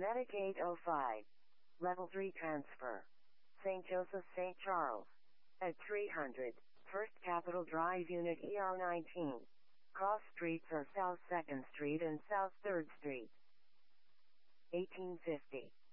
Medic 805. Level 3 transfer. St. Joseph, St. Charles. At 300. First Capitol Drive Unit ER19. Cross streets are South 2nd Street and South 3rd Street. 1850.